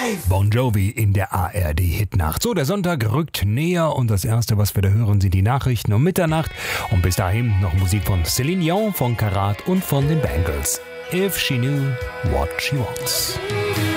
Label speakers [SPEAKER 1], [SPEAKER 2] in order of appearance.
[SPEAKER 1] Bon Jovi in der ARD-Hitnacht. So, der Sonntag rückt näher und das Erste, was wir da hören, sind die Nachrichten um Mitternacht. Und bis dahin noch Musik von Celine Dion, von Karat und von den Bangles. If She Knew What She Wants.